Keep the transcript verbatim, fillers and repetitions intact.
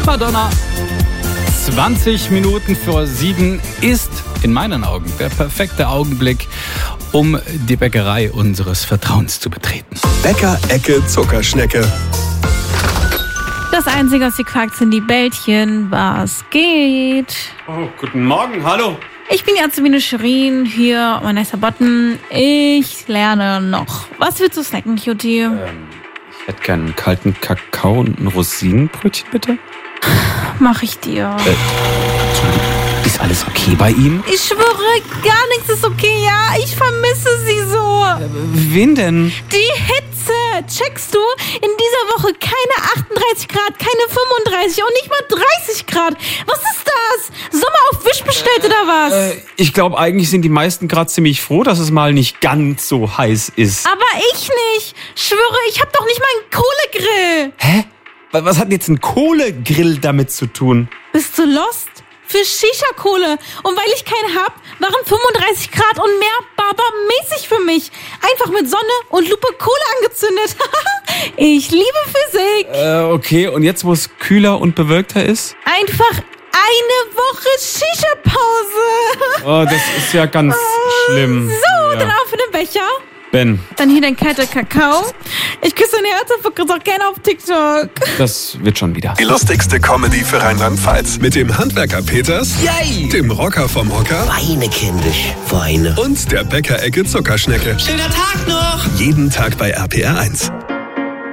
Pfefferdonner. zwanzig Minuten vor sieben ist in meinen Augen der perfekte Augenblick, um die Bäckerei unseres Vertrauens zu betreten. Bäcker-Ecke Zuckerschnecke. Das Einzige, was sie quakt, sind die Bällchen. Was geht? Oh, guten Morgen, hallo. Ich bin die Azubine Shirin, hier mein nächster Button. Ich lerne noch. Was willst du snacken, Cutie? Ähm, ich hätte gern einen kalten Kakao und ein Rosinenbrötchen, bitte. Mach ich dir. Äh, ist alles okay bei ihm? Ich schwöre, gar nichts ist okay, ja? Ich vermisse sie so. Äh, wen denn? Die Hitze. Checkst du? In dieser Woche keine achtunddreißig Grad, keine fünfunddreißig und nicht mal dreißig Grad. Was ist das? Sommer auf Wisch bestellt oder was? Äh, ich glaube, eigentlich sind die meisten gerade ziemlich froh, dass es mal nicht ganz so heiß ist. Aber ich nicht. Schwöre, ich hab doch nicht mal einen Kohlegrill. Hä? Was hat jetzt ein Kohlegrill damit zu tun? Bist du lost? Für Shisha-Kohle. Und weil ich keinen hab, waren fünfunddreißig Grad und mehr Baba-mäßig für mich. Einfach mit Sonne und Lupe Kohle angezündet. Ich liebe Physik. Äh, okay, und jetzt, wo es kühler und bewölkter ist? Einfach eine Woche Shisha-Pause. Oh, das ist ja ganz schlimm. So, ja. dann auf in den Becher. Ben, Dann hier dein kalter Kakao. Ich küsse dein Herz und verkürze auch gerne auf TikTok. das wird schon wieder. Die lustigste Comedy für Rheinland-Pfalz. Mit dem Handwerker Peters, Yay! dem Rocker vom Hocker Weine, kindisch, Weine. und der Bäcker-Ecke Zuckerschnecke. Schöner Tag noch! Jeden Tag bei R P R eins.